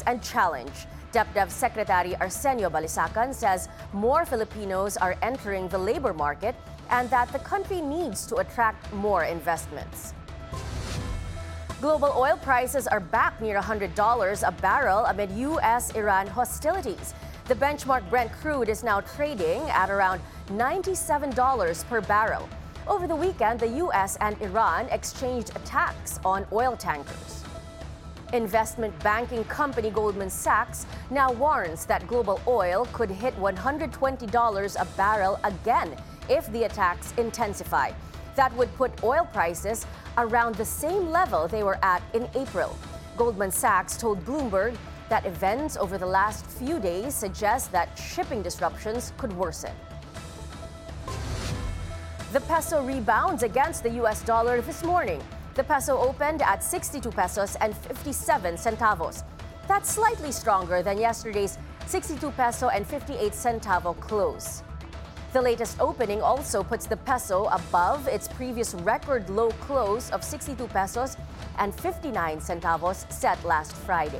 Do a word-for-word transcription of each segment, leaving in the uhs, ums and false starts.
and challenge. DepDev Secretary Arsenio Balisacan says more Filipinos are entering the labor market and that the country needs to attract more investments. Global oil prices are back near one hundred dollars a barrel amid U S Iran hostilities. The benchmark Brent crude is now trading at around ninety-seven dollars per barrel. Over the weekend, the U S and Iran exchanged attacks on oil tankers. Investment banking company Goldman Sachs now warns that global oil could hit one hundred twenty dollars a barrel again if the attacks intensify. That would put oil prices around the same level they were at in April. Goldman Sachs told Bloomberg that events over the last few days suggest that shipping disruptions could worsen. The peso rebounds against the U S dollar this morning. The peso opened at sixty-two pesos and fifty-seven centavos. That's slightly stronger than yesterday's sixty-two peso and fifty-eight centavo close. The latest opening also puts the peso above its previous record low close of sixty-two pesos and fifty-nine centavos set last Friday.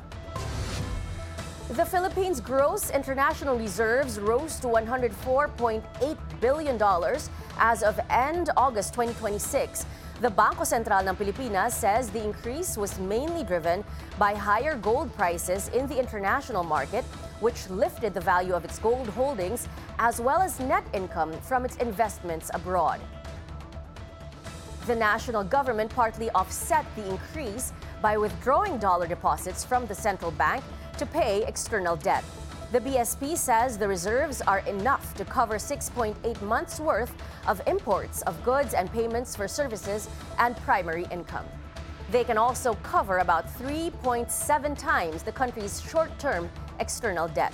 The Philippines' gross international reserves rose to one hundred four point eight billion dollars as of end August twenty twenty-six. The Bangko Sentral ng Pilipinas says the increase was mainly driven by higher gold prices in the international market, which lifted the value of its gold holdings, as well as net income from its investments abroad. The national government partly offset the increase by withdrawing dollar deposits from the central bank to pay external debt. The B S P says the reserves are enough to cover six point eight months' worth of imports of goods and payments for services and primary income. They can also cover about three point seven times the country's short-term external debt.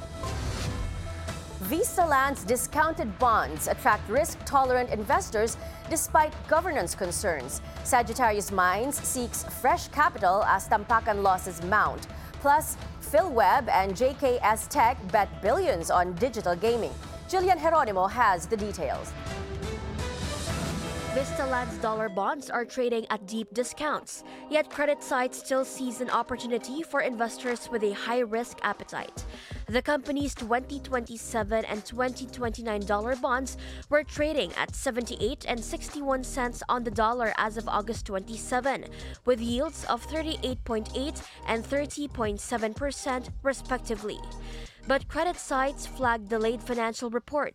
Vista Land's discounted bonds attract risk-tolerant investors despite governance concerns. Sagittarius Mines seeks fresh capital as Tampakan losses mount. Plus, PhilWeb and J K S Tech bet billions on digital gaming. Jillian Geronimo has the details. Vista Land's dollar bonds are trading at deep discounts, yet credit sites still sees an opportunity for investors with a high-risk appetite. The company's twenty twenty-seven and twenty twenty-nine dollar bonds were trading at seventy-eight and sixty-one cents on the dollar as of August twenty-seventh, with yields of thirty-eight point eight and thirty point seven percent respectively. But credit sites flagged delayed financial report